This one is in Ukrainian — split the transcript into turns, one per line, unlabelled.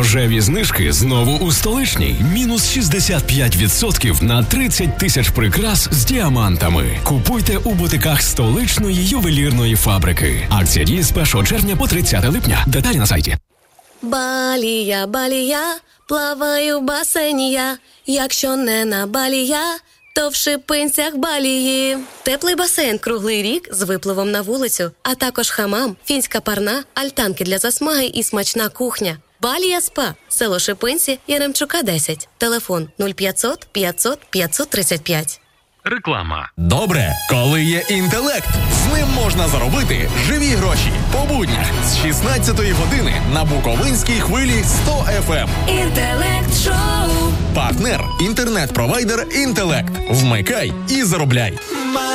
Рожеві знижки знову у Столичній. Мінус 65% на 30 тисяч прикрас з діамантами. Купуйте у бутиках Столичної ювелірної фабрики. Акція діє з 1 червня по 30 липня. Деталі на сайті.
Балія, балія, плаваю в басейні я. Якщо не на балія, то в Шипинцях балії. Теплий басейн круглий рік з випливом на вулицю, а також хамам, фінська парна, альтанки для засмаги і смачна кухня. Балія СПА. Село Шипинці, Яремчука, 10. Телефон 0500 500 535.
Реклама.
Добре, коли є інтелект. З ним можна заробити живі гроші. По буднях з 16-ї години на Буковинській хвилі 100 FM.
Інтелект-шоу.
Партнер – інтернет-провайдер «Інтелект». Вмикай і заробляй.